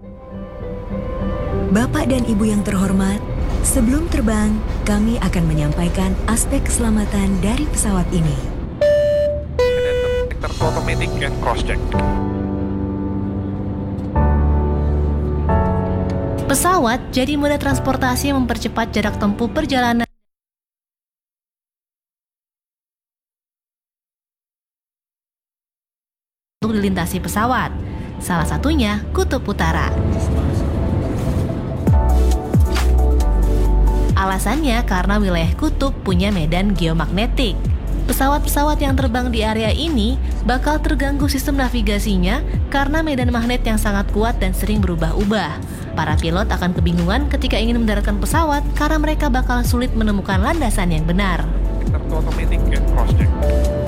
Bapak dan Ibu yang terhormat, sebelum terbang, kami akan menyampaikan aspek keselamatan dari pesawat ini. Detector to automatic and cross-check. Pesawat jadi moda transportasi yang mempercepat jarak tempuh perjalanan untuk dilintasi pesawat. Salah satunya Kutub Utara. Alasannya karena wilayah kutub punya medan geomagnetik. Pesawat-pesawat yang terbang di area ini bakal terganggu sistem navigasinya karena medan magnet yang sangat kuat dan sering berubah-ubah. Para pilot akan kebingungan ketika ingin mendaratkan pesawat karena mereka bakal sulit menemukan landasan yang benar. Detector to automatic and cross-check.